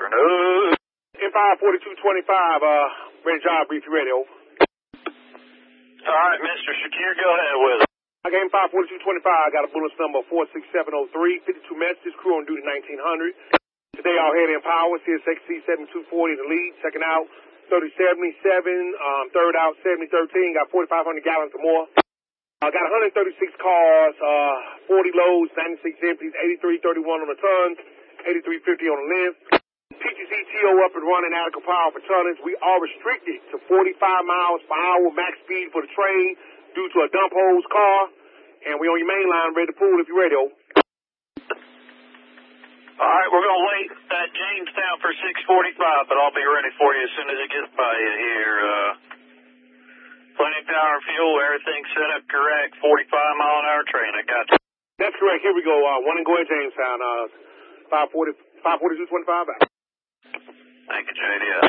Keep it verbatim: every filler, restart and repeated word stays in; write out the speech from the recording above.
afternoon. M five forty-two twenty-five, uh, ready job, brief, you ready, over. All right, Mister Shakir, go ahead with it. I got M five forty-two twenty-five, got a bullet number four six seven oh three, fifty-two messages, crew on duty nineteen hundred. Today, all head in power, C S X C seventy-two forty in the lead, second out, thirty seventy-seven, um, third out, seventy thirteen, got forty-five hundred gallons or more. I uh, got one hundred thirty-six cars, uh, forty loads, ninety-six empties, eighty-three thirty-one on the tons, eighty-three fifty on the length. P T C T O up and running, adequate power for tonnage. We are restricted to forty-five miles per hour max speed for the train due to a dump hose car. And we on your main line, ready to pull if you're ready, over. All right, we're going to wait at Jamestown for six forty-five, but I'll be ready for you as soon as it gets by you here. Uh, plenty of power and fuel, everything set up correct, forty-five mile an hour train. I got you. That's correct. Here we go. Uh, one and go at Jamestown. Uh, five forty, five forty-two twenty-five back. Thank you, J D.